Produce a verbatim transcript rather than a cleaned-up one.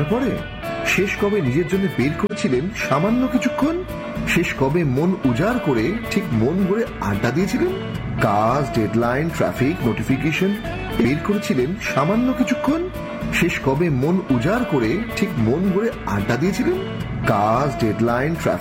মনে পড়ে শেষ কবে নিজের জন্য বের করেছিলেন সামান্য কিছুক্ষণ? শেষ কবে মন উজাড় করে ঠিক মন ভরে আড্ডা দিয়েছিলেন? কাজ, ডেডলাইন, ট্রাফিক, নোটিফিকেশন বের করেছিলেন সামান্য কিছুক্ষণ? শেষ কবে মন উজাড় করে ঠিক মন ভরে আড্ডা দিয়েছিলেন? কাজ, ডেডলাইন, ট্রাফিক